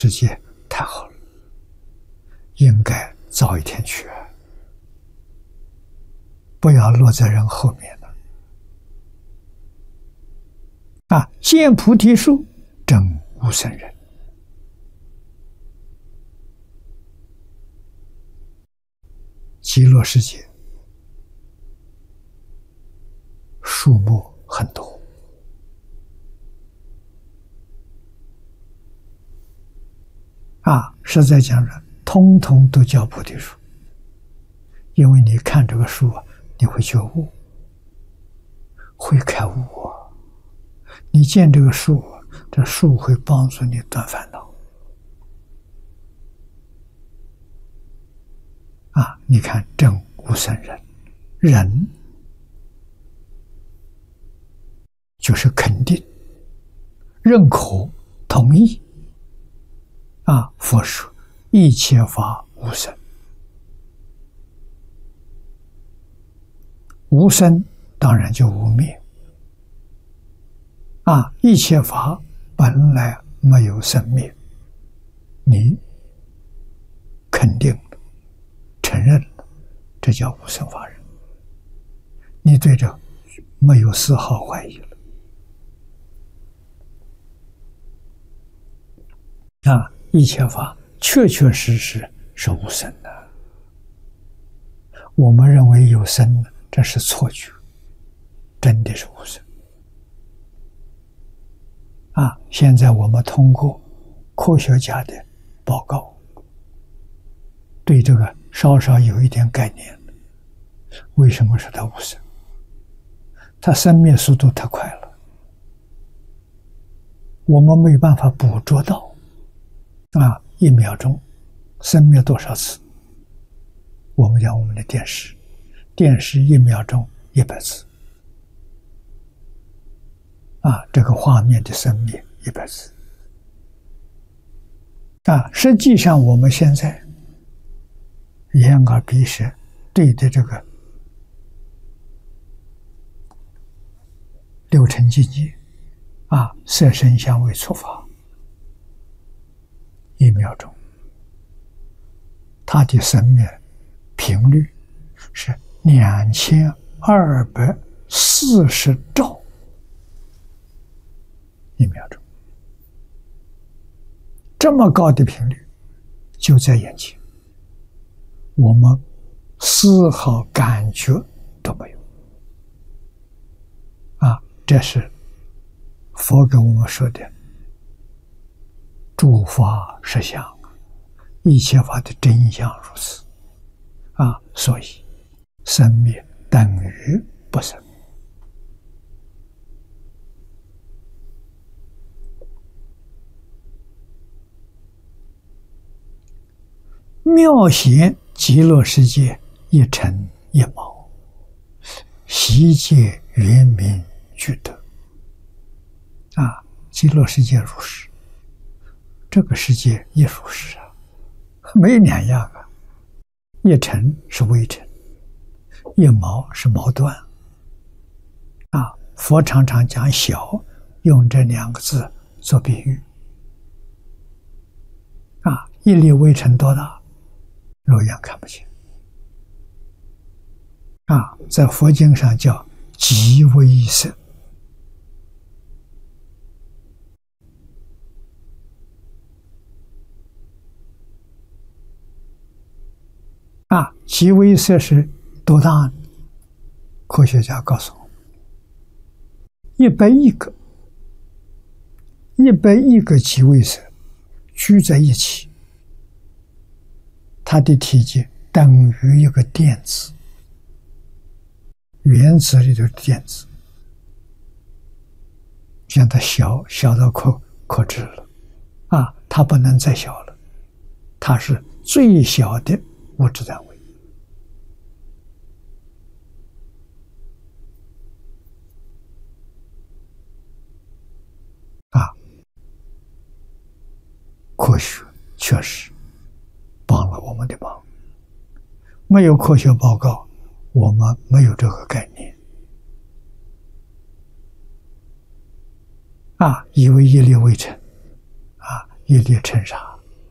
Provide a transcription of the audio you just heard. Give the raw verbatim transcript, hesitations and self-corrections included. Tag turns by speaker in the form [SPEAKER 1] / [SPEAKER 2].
[SPEAKER 1] 世界太好了，应该早一天去，不要落在人后面了。啊，见菩提树，证无生人。极乐世界树木很多，啊，实在讲着，通通都叫菩提树，因为你看这个树啊，你会觉悟，会开悟啊。你见这个树啊，这树会帮助你断烦恼。啊，你看证无生人，人就是肯定、认可、同意。啊，佛说一切法无生，无生当然就无灭。啊，一切法本来没有生灭，你肯定了，承认了，这叫无生法忍。你对这没有丝毫怀疑了。啊，一切法确确实实是无生的。我们认为有生，这是错觉，真的是无生。啊，现在我们通过科学家的报告，对这个稍稍有一点概念了。为什么说它无生？它生灭速度太快了，我们没有办法捕捉到。啊，一秒钟生灭多少次？我们讲我们的电视，电视一秒钟一百次。啊，这个画面的生灭一百次。啊，实际上我们现在眼耳鼻舌对的这个六尘境界，啊，色声香味触法，一秒钟，它的生灭频率是两千二百四十兆。一秒钟，这么高的频率就在眼前，我们丝毫感觉都没有。啊，这是佛给我们说的诸法实相，一切法的真相如此。啊，所以生灭等于不生。妙贤极乐世界一尘一毛，悉界圆明具德。啊，极乐世界如是，这个世界也如是啊，没有两样啊。一尘是微尘，一毛是毛断。啊，佛常常讲小，用这两个字做比喻。啊，一粒微尘多大？肉眼看不见。啊，在佛经上叫极微色。啊，极微色是多大呢？科学家告诉我，一百亿个，一百亿个极微色聚在一起，它的体积等于一个电子，原子里的电子，像它小小到可可知了。啊，它不能再小了，它是最小的物质单位。啊，科学确实帮了我们的忙，没有科学报告，我们没有这个概念。啊，以为一粒微尘，啊，一粒尘沙。